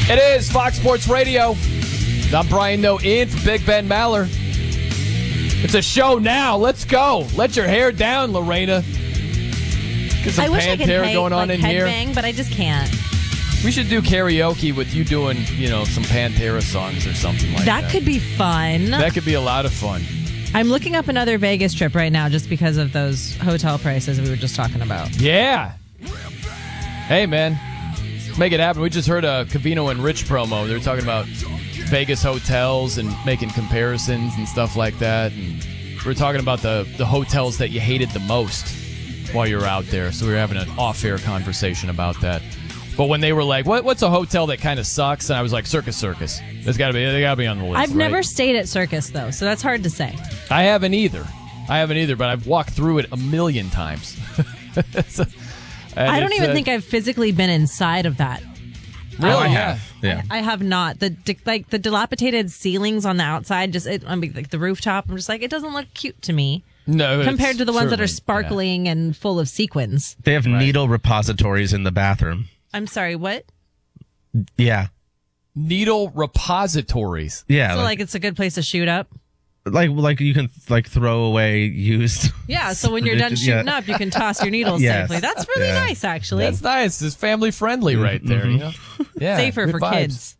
It is Fox Sports Radio. I'm Brian Noe in for Big Ben Maller. It's a show now. Let's go. Let your hair down, Lorena. Get some I wish I could Pantera going on in here. headbang, but I just can't. We should do karaoke with you doing, some Pantera songs or something like that. That could be fun. That could be a lot of fun. I'm looking up another Vegas trip right now just because of those hotel prices we were just talking about. Yeah. Hey, man. Let's make it happen. We just heard a Covino and Rich promo. They were talking about Vegas hotels and making comparisons and stuff like that. And we were talking about the hotels that you hated the most while you were out there. So we were having an off-air conversation about that. But when they were like, "What's a hotel that kind of sucks?" and I was like, "Circus. They got to be on the list." I've never stayed at Circus though, so that's hard to say. I haven't either, but I've walked through it a million times. I don't even think I've physically been inside of that. Really? I have. Yeah. I have not. The dilapidated ceilings on the outside, like the rooftop. I'm just like, it doesn't look cute to me. No, compared to the ones that are certainly, sparkling and full of sequins. They have needle repositories in the bathroom. I'm sorry, what? Yeah. Needle repositories. Yeah. So like it's a good place to shoot up? Like you can throw away used. Yeah, so when you're done shooting up, you can toss your needles Yes. safely. That's really nice, actually. That's nice. It's family friendly right there. Yeah, Safer good for vibes. kids.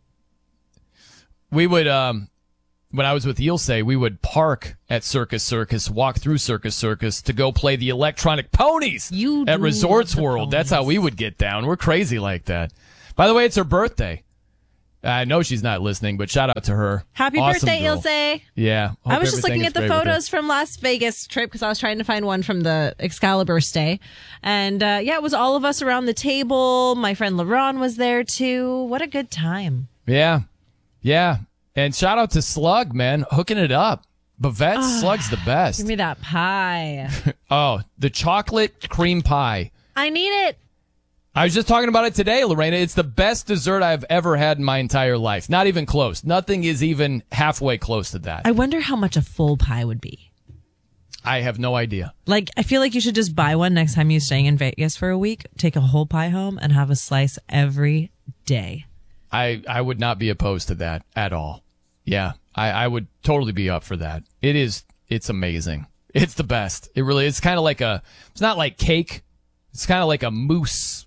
We would, when I was with Ilse, we would park at Circus, walk through Circus to go play the electronic ponies at Resorts World. That's how we would get down. We're crazy like that. By the way, it's her birthday. I know she's not listening, but shout out to her. Happy Awesome birthday, girl. Ilse. Yeah. I was just looking at the great with her. photos from Las Vegas trip because I was trying to find one from the Excalibur stay. And it was all of us around the table. My friend LeBron was there too. What a good time. Yeah. Yeah. And shout out to Slug, man, hooking it up. Bavette, Slug's the best. Give me that pie. Oh, the chocolate cream pie. I need it. I was just talking about it today, Lorena. It's the best dessert I've ever had in my entire life. Not even close. Nothing is even halfway close to that. I wonder how much a full pie would be. I have no idea. Like, I feel like you should just buy one next time you're staying in Vegas for a week. Take a whole pie home and have a slice every day. I would not be opposed to that at all. Yeah, I would totally be up for that. It's amazing. It's the best. It really is. Kind of like it's not like cake. It's kind of like a mousse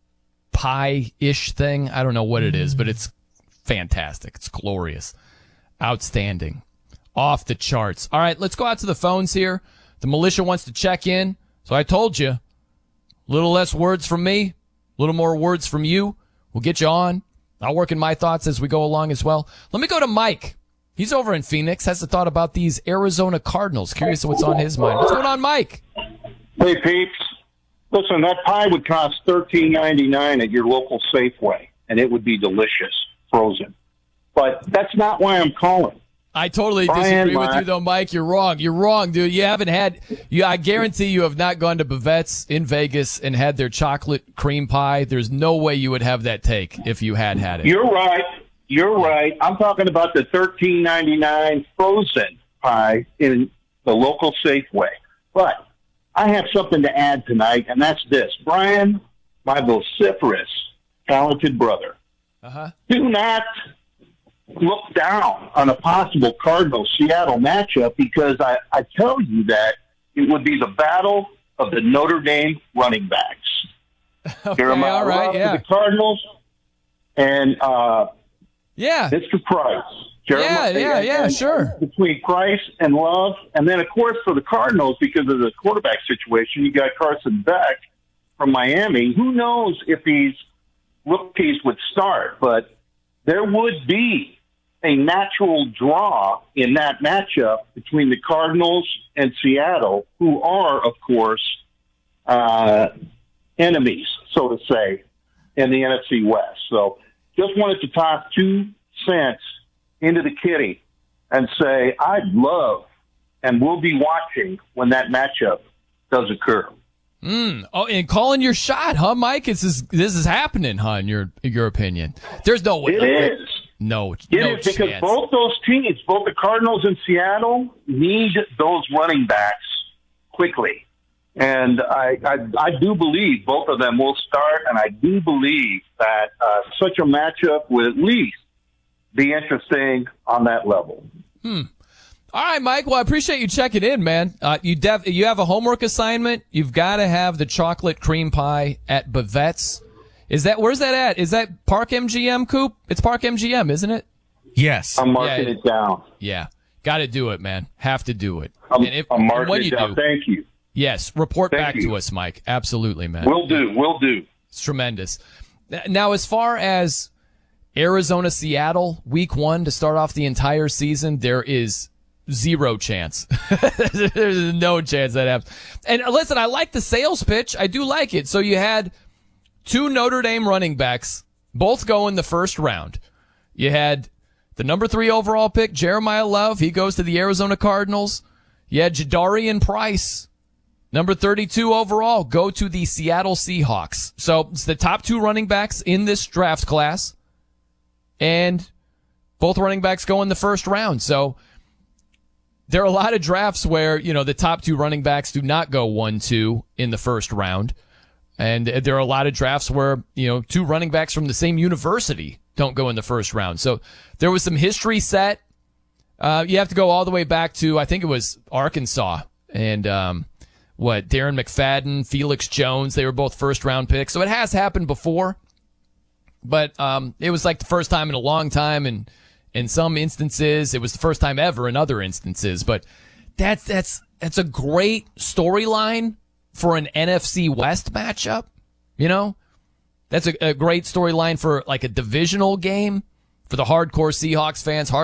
pie-ish thing. I don't know what it is, but it's fantastic. It's glorious. Outstanding. Off the charts. All right, let's go out to the phones here. The militia wants to check in. So I told you, a little less words from me, a little more words from you. We'll get you on. I'll work in my thoughts as we go along as well. Let me go to Mike. He's over in Phoenix, has a thought about these Arizona Cardinals. Curious what's on his mind. What's going on, Mike? Hey, peeps. Listen, that pie would cost $13.99 at your local Safeway, and it would be delicious, frozen. But that's not why I'm calling. I totally disagree with you, though, Mike. You're wrong. You're wrong, dude. You haven't had. I guarantee you have not gone to Bavette's in Vegas and had their chocolate cream pie. There's no way you would have that take if you had it. You're right. You're right. I'm talking about the $13.99 frozen pie in the local Safeway. But I have something to add tonight, and that's this. Brian, my vociferous, talented brother, do not look down on a possible Cardinals-Seattle matchup, because I tell you that it would be the battle of the Notre Dame running backs. Okay, Jeremiah all right, Love yeah. for the Cardinals and Mr. Price. Yeah, sure. Between Price and Love. And then, of course, for the Cardinals, because of the quarterback situation, you got Carson Beck from Miami. Who knows if these rookies would start, but there would be a natural draw in that matchup between the Cardinals and Seattle, who are, of course, enemies, so to say, in the NFC West. So just wanted to toss 2 cents into the kitty and say I'd love and will be watching when that matchup does occur. Oh, and calling your shot, huh, Mike? This is happening, huh? In your opinion, there's no way. It is. No, It no is, because chance. both those teams, both the Cardinals and Seattle, need those running backs quickly. And I do believe both of them will start, and I do believe that such a matchup will at least be interesting on that level. All right, Mike. Well, I appreciate you checking in, man. You have a homework assignment. You've got to have the chocolate cream pie at Bavette's. Where's that at? Is that Park MGM, Coop? It's Park MGM, isn't it? Yes. I'm marking it down. Yeah. Got to do it, man. Have to do it. I'm marking it down. Thank you. Yes. Report Thank back you. to us, Mike. Absolutely, man. Will do. It's tremendous. Now, as far as Arizona, Seattle, week 1 to start off the entire season, there is zero chance. There's no chance that happens. And listen, I like the sales pitch. I do like it. So you had 2 Notre Dame running backs, both go in the first round. You had the number 3 overall pick, Jeremiah Love. He goes to the Arizona Cardinals. You had Jadarian Price, number 32 overall, go to the Seattle Seahawks. So it's the top 2 running backs in this draft class. And both running backs go in the first round. So there are a lot of drafts where, the top 2 running backs do not go 1-2 in the first round. And there are a lot of drafts where, 2 running backs from the same university don't go in the first round. So there was some history set. You have to go all the way back to, I think it was Arkansas. And, Darren McFadden, Felix Jones, they were both first round picks. So it has happened before. But it was like the first time in a long time, and in some instances, it was the first time ever in other instances. But that's a great storyline for an NFC West matchup. That's a great storyline for like a divisional game for the hardcore Seahawks fans.